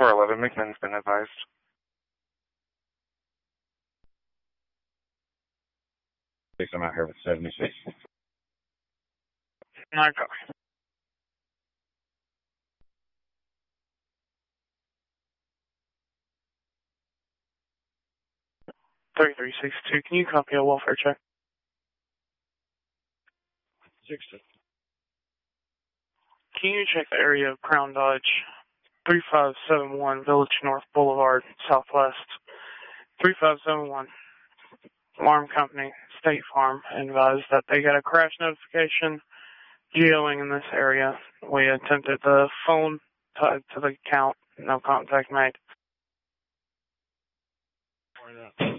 411, McMinn's been advised. I'm out here with 76. Not copy. $3362, can you copy a welfare check? 60. Can you check the area of Crown Dodge, 3571 Village North Boulevard, Southwest, 3571. Alarm company, State Farm, advised that they got a crash notification geoing in this area. We attempted the phone tied to the account, no contact made. Why not?